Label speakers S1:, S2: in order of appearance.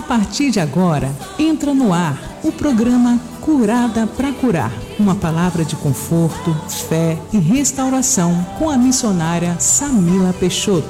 S1: partir de agora, entra no ar o programa Curada para Curar. Uma palavra de conforto, fé e restauração com a missionária Samila Peixoto.